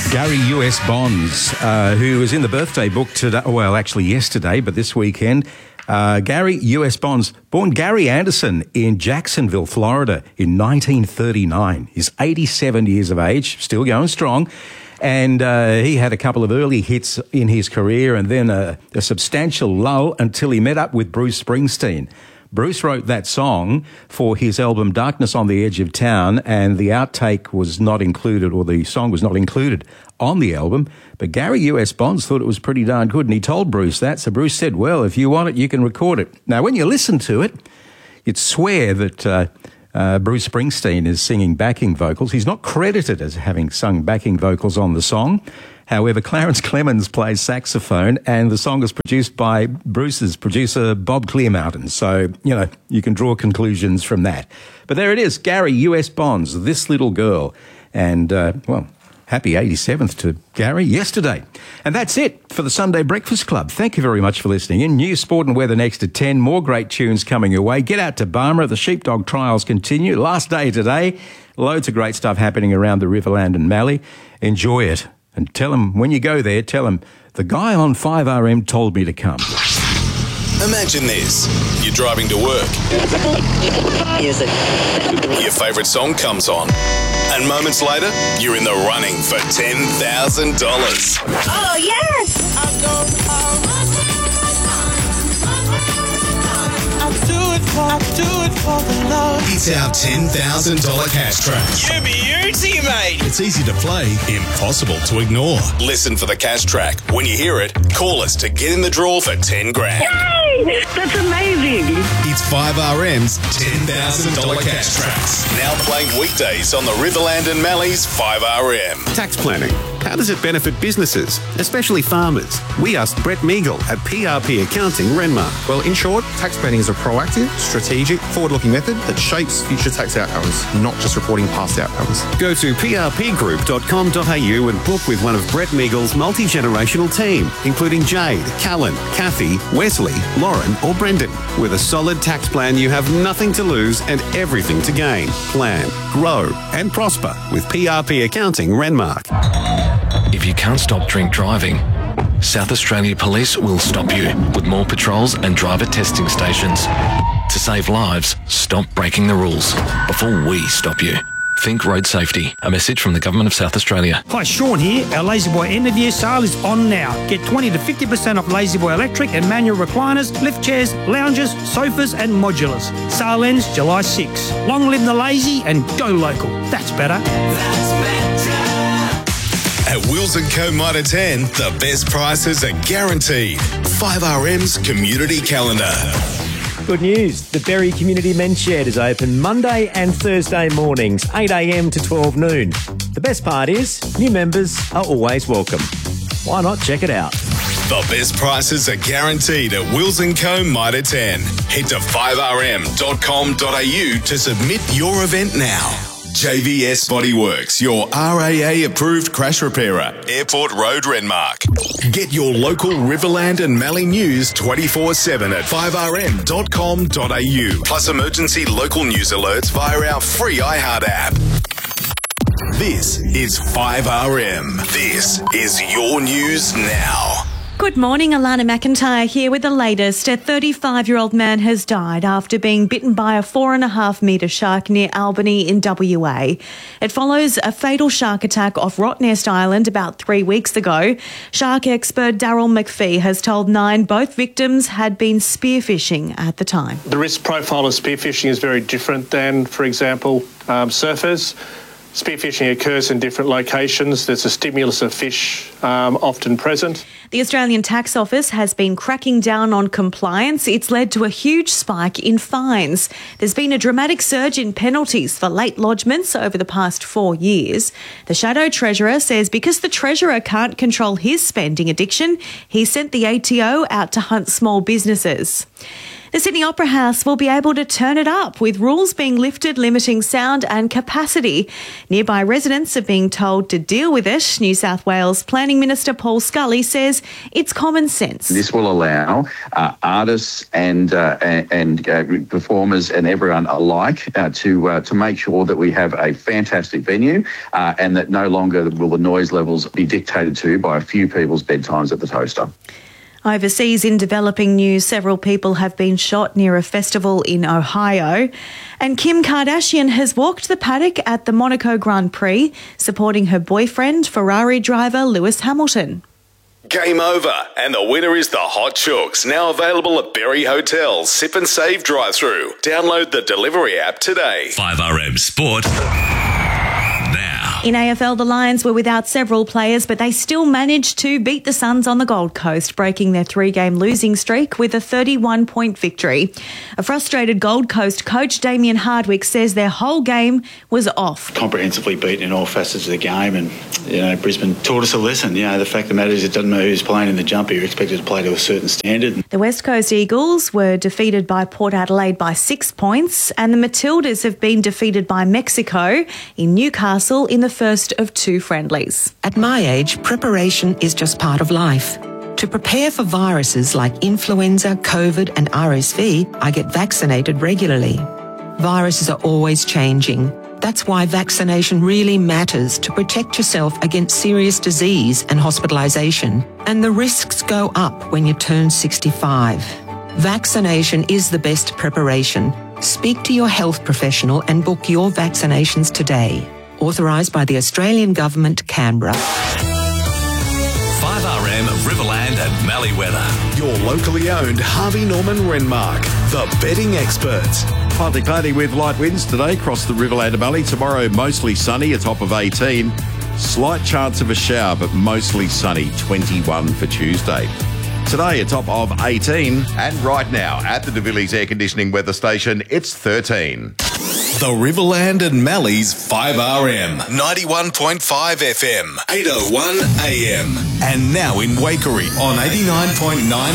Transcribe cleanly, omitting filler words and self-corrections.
Gary U.S. Bonds, who was in the birthday book today, well, actually yesterday, but this weekend. Gary U.S. Bonds, born Gary Anderson in Jacksonville, Florida in 1939. He's 87 years of age, still going strong. And he had a couple of early hits in his career and then a substantial lull until he met up with Bruce Springsteen. Bruce wrote that song for his album Darkness on the Edge of Town, and the outtake was not included, or the song was not included on the album. But Gary U.S. Bonds thought it was pretty darn good, and he told Bruce that. So Bruce said, well, if you want it, you can record it. Now, when you listen to it, you'd swear that Bruce Springsteen is singing backing vocals. He's not credited as having sung backing vocals on the song. However, Clarence Clemens plays saxophone, and the song is produced by Bruce's producer, Bob Clearmountain. So, you can draw conclusions from that. But there it is, Gary U.S. Bonds, This Little Girl. And, happy 87th to Gary yesterday. And that's it for the Sunday Breakfast Club. Thank you very much for listening in. News, sport and weather next at 10. More great tunes coming your way. Get out to Barmera. The sheepdog trials continue. Last day today. Loads of great stuff happening around the Riverland and Mallee. Enjoy it. And tell them, when you go there, tell them, the guy on 5RM told me to come. Imagine this. You're driving to work. Music. Your favourite song comes on. And moments later, you're in the running for $10,000. Oh, yes! I'll do it for the love. It's our $10,000 cash track. You beauty, mate. It's easy to play, impossible to ignore. Listen for the cash track. When you hear it, call us to get in the draw for 10 grand. Yay! That's amazing. It's 5RM's $10,000 cash tracks. Now playing weekdays on the Riverland and Mallee's 5RM. Tax planning. How does it benefit businesses, especially farmers? We asked Brett Meagle at PRP Accounting, Renmark. Well, in short, tax planning is a proactive, strategic, forward-looking method that shapes future tax outcomes, not just reporting past outcomes. Go to prpgroup.com.au and book with one of Brett Meagle's multi-generational team, including Jade, Callan, Kathy, Wesley, Lauren or Brendan. With a solid tax plan, you have nothing to lose and everything to gain. Plan, grow and prosper with PRP Accounting, Renmark. If you can't stop drink driving, South Australia Police will stop you with more patrols and driver testing stations. To save lives, stop breaking the rules before we stop you. Think road safety. A message from the Government of South Australia. Hi, Sean here. Our La-Z-Boy end of year sale is on now. Get 20 to 50% off La-Z-Boy electric and manual recliners, lift chairs, lounges, sofas and modulars. Sale ends July 6. Long live the lazy and go local. That's better. That's better. At Wills & Co Mitre 10, the best prices are guaranteed. 5RM's community calendar. Good news. The Berry Community Men's Shed is open Monday and Thursday mornings, 8 a.m. to 12 noon. The best part is, new members are always welcome. Why not check it out? The best prices are guaranteed at Wills & Co Mitre 10. Head to 5rm.com.au to submit your event now. JVS Bodyworks, your RAA approved crash repairer, Airport Road, Renmark. Get your local Riverland and Mallee news 24/7 at 5rm.com.au. Plus emergency local news alerts via our free iHeart app. This is 5RM. This is your news now. Good morning, Alana McIntyre here with the latest. A 35-year-old man has died after being bitten by a 4.5-metre shark near Albany in WA. It follows a fatal shark attack off Rottnest Island about 3 weeks ago. Shark expert Daryl McPhee has told Nine both victims had been spearfishing at the time. The risk profile of spearfishing is very different than, for example, surfers. Spearfishing occurs in different locations. There's a stimulus of fish often present. The Australian Tax Office has been cracking down on compliance. It's led to a huge spike in fines. There's been a dramatic surge in penalties for late lodgements over the past 4 years. The Shadow Treasurer says because the Treasurer can't control his spending addiction, he sent the ATO out to hunt small businesses. The Sydney Opera House will be able to turn it up, with rules being lifted limiting sound and capacity. Nearby residents are being told to deal with it. New South Wales Planning Minister Paul Scully says it's common sense. This will allow artists and performers and everyone alike to make sure that we have a fantastic venue and that no longer will the noise levels be dictated to by a few people's bedtimes at the toaster. Overseas, in developing news, several people have been shot near a festival in Ohio. And Kim Kardashian has walked the paddock at the Monaco Grand Prix, supporting her boyfriend, Ferrari driver Lewis Hamilton. Game over, and the winner is the Hot Chooks, now available at Berry Hotel's Sip and Save drive-thru. Download the delivery app today. 5RM Sport. In AFL, the Lions were without several players, but they still managed to beat the Suns on the Gold Coast, breaking their 3-game losing streak with a 31-point victory. A frustrated Gold Coast coach, Damien Hardwick, says their whole game was off. Comprehensively beaten in all facets of the game, and Brisbane taught us a lesson. The fact of the matter is it doesn't matter who's playing in the jumper, you're expected to play to a certain standard. The West Coast Eagles were defeated by Port Adelaide by 6 points, and the Matildas have been defeated by Mexico in Newcastle in the first of 2 friendlies. At my age, preparation is just part of life. To prepare for viruses like influenza, COVID and RSV, I get vaccinated regularly. Viruses are always changing. That's why vaccination really matters, to protect yourself against serious disease and hospitalisation. And the risks go up when you turn 65. Vaccination is the best preparation. Speak to your health professional and book your vaccinations today. Authorised by the Australian Government, Canberra. 5RM Riverland and Mallee weather. Your locally owned Harvey Norman Renmark, the betting experts. Partly cloudy with light winds today across the Riverland and Mallee. Tomorrow, mostly sunny, a top of 18. Slight chance of a shower, but mostly sunny, 21 for Tuesday. Today, a top of 18. And right now, at the De Villiers Air Conditioning Weather Station, it's 13. The Riverland and Mallee's 5RM, 91.5 FM, 8:01 AM. And now in Waikerie on 89.9